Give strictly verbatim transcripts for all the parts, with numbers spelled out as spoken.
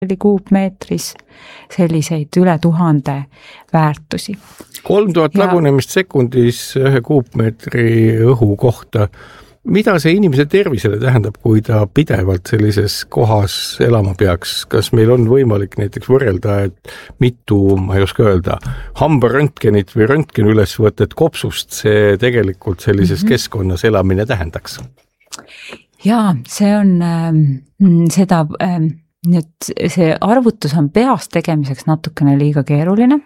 kuupmeetris, selliseid üle tuhande väärtusi. kolm tuhat ja... lagunemist sekundis ühe kuupmeetri õhu kohta. Mida see inimese tervisele tähendab, kui ta pidevalt sellises kohas elama peaks? Kas meil on võimalik näiteks võrrelda, et mitu, ma ei oska öelda, hambaröntgenit või röntgen ülesvõtet kopsust see tegelikult sellises mm-hmm. keskkonnas elamine tähendaks? Jaa, see on äh, seda, äh, nüüd see arvutus on peast tegemiseks natukene liiga keeruline,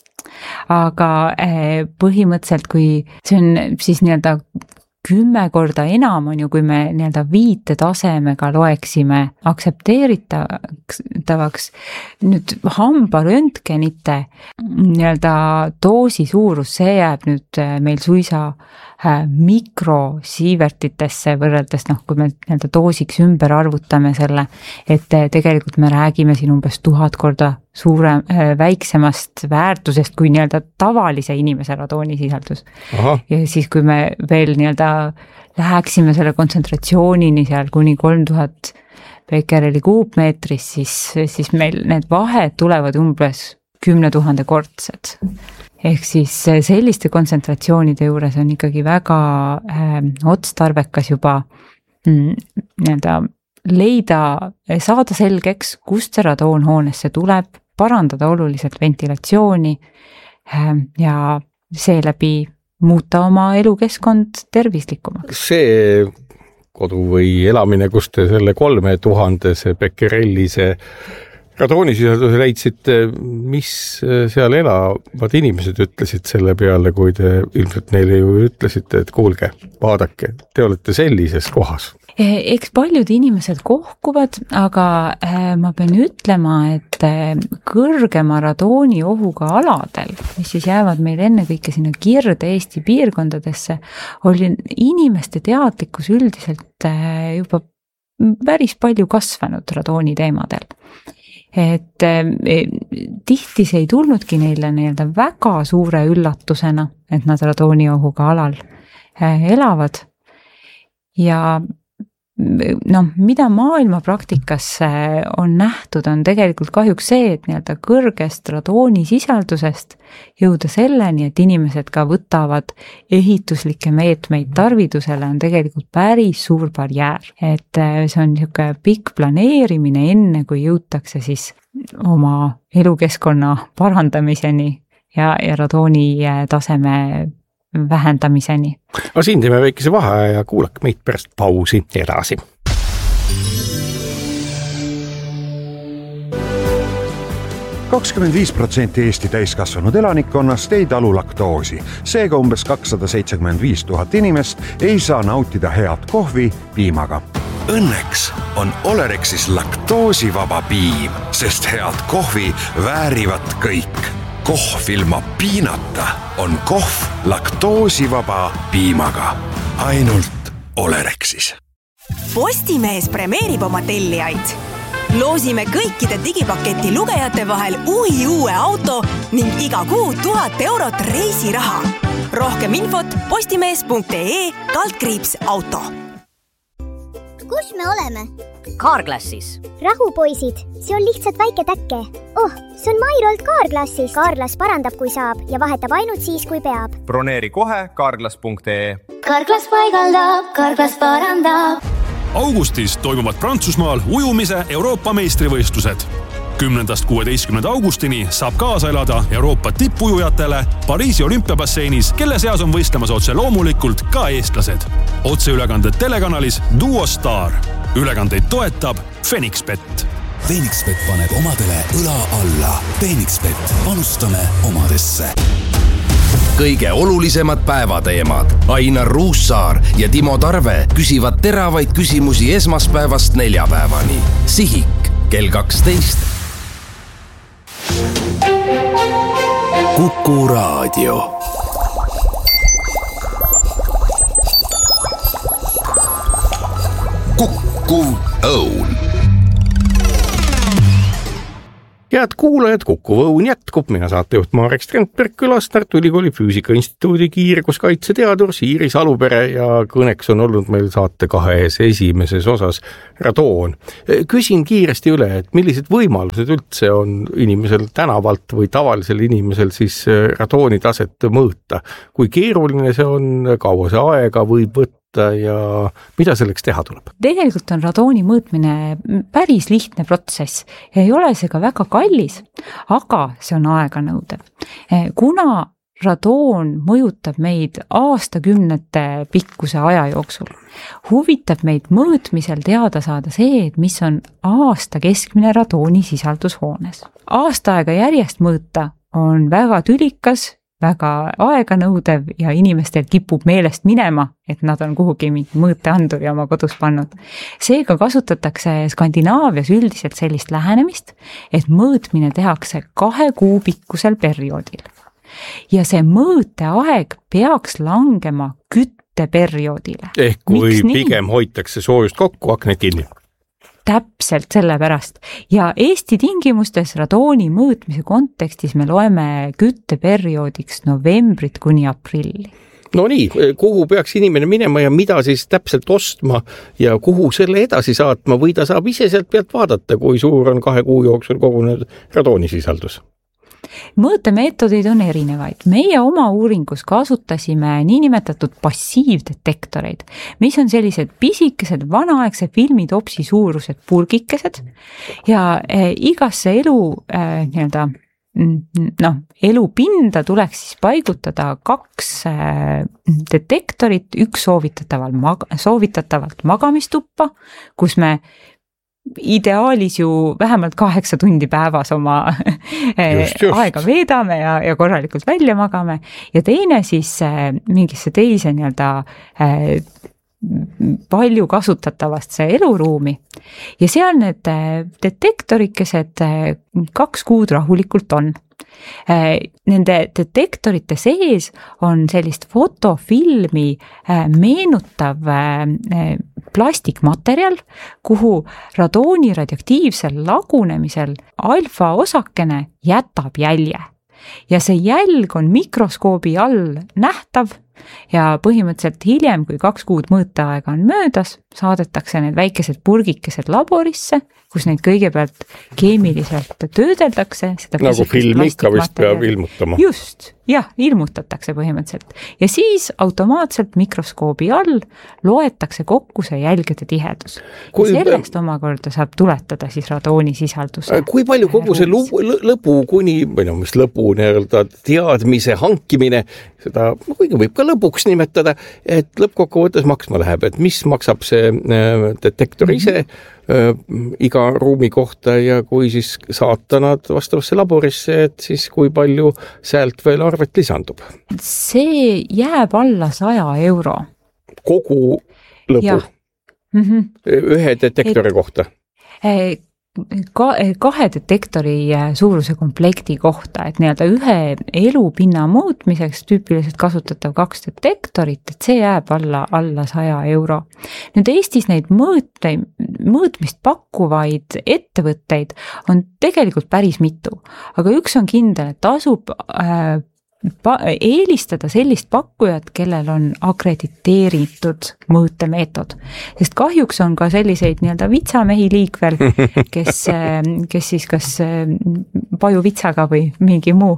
aga äh, põhimõtteliselt, kui see on siis nii-öelda kümme korda enam on ju, kui me nii-öelda viite tasemega loeksime aktsepteeritavaks. Nüüd hambaröntgenite nii-öelda doosi suurus, see jääb nüüd meil suisa mikrosiivertitesse võrreldes, noh, kui me nii-öelda doosiks ümber arvutame selle, et tegelikult me räägime siin umbes tuhat korda suurem, väiksemast väärtusest kui nii-öelda tavalise inimese radoonisisaldus. Aha. Ja siis, kui me veel nii-öelda läheksime selle kontsentratsioonini seal kuni kolm tuhat bekereli kuupmeetris, siis, siis meil need vahed tulevad umbes kümne tuhande kordsed. Ehk siis selliste kontsentratsioonide juures on ikkagi väga äh, otstarbekas juba mm, nii-öelda leida, saada selgeks, kust see radoon hoonesse tuleb, parandada oluliselt ventilatsiooni äh, ja seeläbi muuta oma elukeskkond tervislikumaks. See kodu või elamine, kus te selle kolme tuhandese bekerellise radoonisisalduse leidsite, mis seal elavad inimesed ütlesid selle peale, kui te ilmselt neile ju ütlesite, et kuulge, vaadake, te olete sellises kohas. Eks paljud inimesed kohkuvad, aga ma pean ütlema, et kõrgema radooni ohuga aladel, mis siis jäävad meil ennekõike sinna Kirde-Eesti piirkondadesse, oli inimeste teadlikkus üldiselt juba päris palju kasvanud radooni teemadel. Et eh, tihti see ei tulnudki neile nii-öelda väga suure üllatusena, et nad radooniohuga alal eh, elavad. Ja noh, mida maailma praktikas on nähtud, on tegelikult kahjuks see, et nii-öelda kõrgest radoonisisaldusest jõuda selleni, et inimesed ka võtavad ehituslikke meetmeid tarvidusele, on tegelikult päris suur barjäär. Et see on niisugune pikk planeerimine enne, kui jõutakse siis oma elukeskkonna parandamiseni ja, ja radooni taseme vähendamiseni. Aga siin teeme väikese vahe ja kuulake meid pärast pausi edasi. kakskümmend viis protsenti Eesti täiskasvanud elanikkonnast ei talu laktoosi. Seega umbes kakssada seitsekümmend viis tuhat inimest ei saa nautida head kohvi piimaga. Õnneks on Olerexis laktoosivaba piim, sest head kohvi väärivad kõik. Kohv ilma piinata on kohv laktoosivaba piimaga. Ainult Olerexis. Postimees premeerib oma tellijaid. Loosime kõikide digipaketi lugejate vahel uhi uue auto ning iga kuu tuhat eurot reisiraha. Rohkem infot postimees.ee kaldkriips auto. Kus me oleme? Carglassis. Rahu, poisid, see on lihtsalt väike täkke. Oh, see on Mairolt Carglassis. Carglass parandab, kui saab ja vahetab ainult siis, kui peab. Broneeri kohe carglass punkt ee. Carglass paigaldab, Carglass parandab. Augustis toimuvad Prantsusmaal ujumise Euroopa meistrivõistlused. kümnendast kuueteistkümnenda augustini saab kaasa elada Euroopa tippujujatele Pariisi olümpiabasseinis, kelle seas on võistlemas otse loomulikult ka eestlased. Otseülekanded telekanalis Duo Star. Ülekandeid toetab Fenixbet. Fenixbet paneb omadele õla alla. Fenixbet, panustame omadesse. Kõige olulisemad päevateemad. Ainar Ruussaar ja Timo Tarve küsivad teravaid küsimusi esmaspäevast neljapäevani. Sihik kell kaksteist. Kuku Raadio. Kuku Õun. Ja head kuulajad, Kuku Õun jätkub, mina saatejuht Marek Strandberg külas Tartu Ülikooli Füüsika Instituudi kiirguskaitseteadur Siiri Salupere ja kõneks on olnud meil saate kahes esimeses osas radoon. Küsin kiiresti üle, et millised võimalused üldse on inimesel tänavalt või tavalisel inimesel siis radooni taset mõõta? Kui keeruline see on, kaua see aega võib võtta ja mida selleks teha tuleb? Tegelikult on radooni mõõtmine päris lihtne protsess ja ei ole see ka väga kallis, aga see on aeganõudev. Kuna radoon mõjutab meid aastakümnete pikkuse aja jooksul, huvitab meid mõõtmisel teada saada see, et mis on aasta keskmine radooni sisaldus hoones. Aasta aega järjest mõõta on väga tülikas, väga aeganõudev ja inimestel kipub meelest minema, et nad on kuhugi mingi mõõteanduri oma kodus pannud. Seega kasutatakse Skandinaavias üldiselt sellist lähenemist, et mõõtmine tehakse kahe kuu pikkusel perioodil. Ja see mõõteaeg peaks langema kütteperioodile. Ehk kui pigem hoitakse soojust kokku, akned kinni. Täpselt sellepärast. Ja Eesti tingimustes radooni mõõtmise kontekstis me loeme kütteperioodiks novembrit kuni aprilli. No nii, kuhu peaks inimene minema ja mida siis täpselt ostma ja kuhu selle edasi saatma või ta saab ise sealt pealt vaadata, kui suur on kahe kuu jooksul kogunenud radoonisisaldus? Mõõtemeetodeid on erinevaid. Meie oma uuringus kasutasime niinimetatud passiivdetektoreid, mis on sellised pisikesed vanaaegse filmitopsi suurused purgikesed ja igasse elu äh, nii-öelda noh, elupinda tuleks siis paigutada kaks äh, detektorit, üks soovitatavalt, mag- soovitatavalt magamistuppa, kus me ideaalis ju vähemalt kaheksa tundi päevas oma just, just. aega veedame ja, ja korralikult välja magame ja teine siis äh, mingisse teise nii-öelda äh, palju kasutatavasse eluruumi ja seal need äh, detektorikesed äh, kaks kuud rahulikult on. Nende detektorite sees on sellist fotofilmi meenutav plastikmaterjal, kuhu radooni radioaktiivsel lagunemisel alfa osakene jätab jälje. Ja see jälg on mikroskoobi all nähtav ja põhimõtteliselt hiljem, kui kaks kuud mõõteaega on möödas, saadetakse need väikesed purgikesed laborisse, kus neid kõigepealt keemiliselt töödeldakse. Nagu film ikka vist peab ilmutama. Just, jah, ilmutatakse põhimõtteliselt. Ja siis automaatselt mikroskoobi all loetakse kokku see jälgede tihedus. Kui, ja sellest omakorda saab tuletada siis radooni sisalduse. Kui palju kogu see lõpu kuni, või no mis lõpu nii-öelda teadmise hankimine, seda kuigi võib ka lõpuks nimetada, et lõppkokkuvõttes maksma läheb, et mis maksab see detektor ise mm-hmm. iga ruumi kohta ja kui siis saata nad vastavasse laborisse, et siis kui palju sealt veel arvet lisandub? See jääb alla saja euro. Kogu lõpu? Mm-hmm. Ühe detektori et, kohta? Ka, kahe detektori suuruse komplekti kohta, et nii-öelda ühe elupinna muutmiseks tüüpiliselt kasutatav kaks detektorit, et see jääb alla, alla saja euro. Nüüd Eestis neid mõõte, mõõtmist pakkuvaid ettevõtteid on tegelikult päris mitu, aga üks on kindel, et tasub äh, Pa- eelistada sellist pakkujat, kellel on akrediteeritud mõõtemeetod. Sest kahjuks on ka selliseid nii-öelda vitsamehi liikvel, kes, kes siis kas pajuvitsaga või mingi muu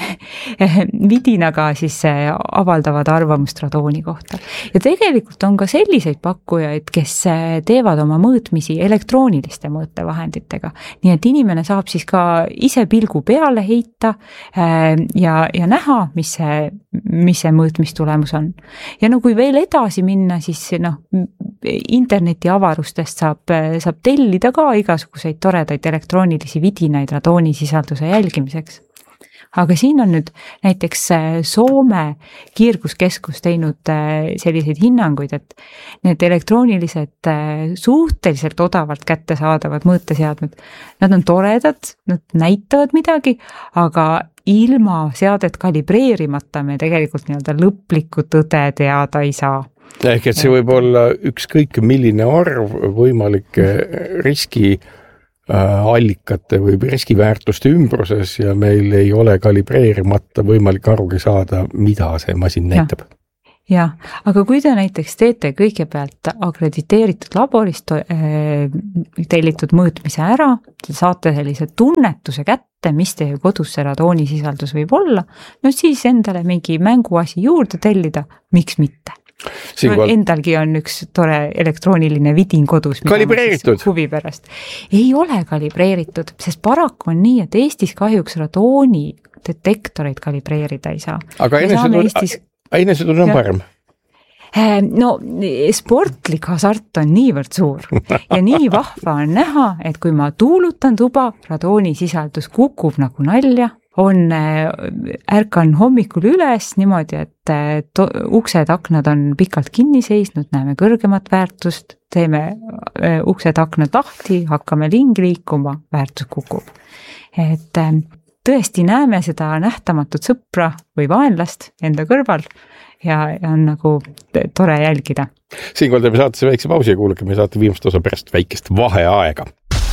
vidinaga siis avaldavad arvamust radooni kohta. Ja tegelikult on ka selliseid pakkujaid, kes teevad oma mõõtmisi elektrooniliste mõõtevahenditega. Nii et inimene saab siis ka ise pilgu peale heita ja, ja näha, mis see, mis see mõõtmistulemus on. Ja no kui veel edasi minna, siis noh, interneti avarustest saab, saab tellida ka igasuguseid toredaid elektroonilisi vidinaid radoonisisalduse jälgimiseks. Aga siin on nüüd näiteks Soome kiirguskeskus teinud selliseid hinnanguid, et need elektroonilised suhteliselt odavalt kättesaadavad mõõteseadmed, nad on toredad, nad näitavad midagi, aga ilma seadet kalibreerimata me tegelikult nii-öelda lõplikku tõde teada ei saa. Ehk et see võib olla ükskõik milline arv võimalikke riski allikate või riskiväärtuste ümbruses ja meil ei ole kalibreerimata võimalik arugi saada, mida see masin näitab. jah, aga kui te näiteks teete kõigepealt akrediteeritud laborist tellitud mõõtmise ära, te saate sellise tunnetuse kätte, mis teie kodus see radoonisisaldus võib olla, no siis endale mingi mänguasi juurde tellida, miks mitte? Siinkohal... Endalgi on üks tore elektrooniline vidin kodus. Kalibreeritud? Huvi pärast. Ei ole kalibreeritud, sest paraku on nii, et Eestis kahjuks radooni detektoreid kalibreerida ei saa. Aga enesetun Eestis... enesetun on parem? No sportlik hasart on niivõrd suur ja nii vahva on näha, et kui ma tuulutan tuba, radoonisisaldus kukub nagu nalja, on, ärkan hommikul üles niimoodi, et to, uksed, aknad on pikalt kinni seisnud, näeme kõrgemat väärtust, teeme uksed, aknad lahti, hakkame ling liikuma, väärtus kukub. Et tõesti näeme seda nähtamatut sõpra või vaenlast enda kõrval ja, ja on nagu tore jälgida. Siinkohal teeme saatesse väikse pausi ja kuulake me saate viimast osa pärast väikest vaheaega.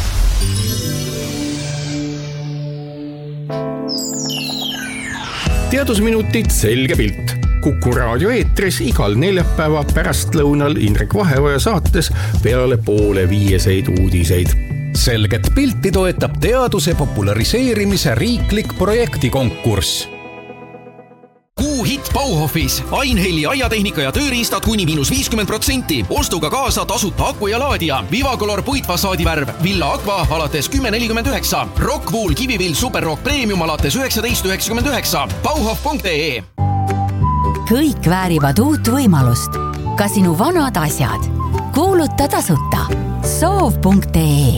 Teadusminutid selge pilt. Kuku raadio eetris igal neljapäeva pärastlõunal Indrek Vaheoja saates peale poole viieseid uudiseid. Selget pilti toetab teaduse populariseerimise riiklik projektikonkurss. Kuu hit Bauhofis. Ainheli aiatehnika ja tööriistad kuni miinus viiskümmend protsenti. Ostuga kaasa tasuta aku ja laadija. Vivacolor puitfassaadivärv. Villa Aqua alates kümme nelikümmend üheksa. Rockwool Kivivill Superrock Premium alates üheksateist üheksakümmend üheksa. Bauhof punkt ee. Kõik väärivad uut võimalust. Ka sinu vanad asjad. Kuuluta tasuta. soov punkt ee.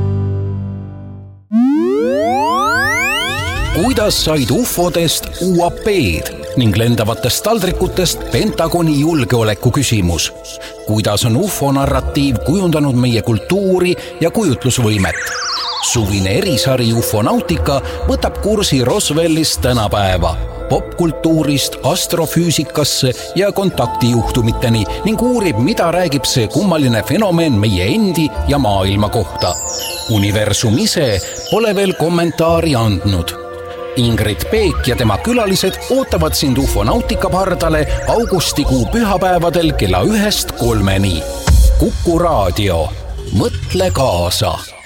Kuidas said ufodest U A P-d ning lendavatest taldrikutest Pentagoni julgeoleku küsimus? Kuidas on ufo narratiiv kujundanud meie kultuuri ja kujutlusvõimet? Suvine erisari Ufonautika võtab kursi Roswellist tänapäeva, popkultuurist astrofüüsikasse ja kontaktijuhtumiteni ning uurib, mida räägib see kummaline fenomen meie endi ja maailma kohta. Universum ise pole veel kommentaari andnud. Ingrid Peek ja tema külalised ootavad sind Ufonautika pardale augustikuu pühapäevadel kella ühest kolmeni. Kuku raadio. Mõtle kaasa!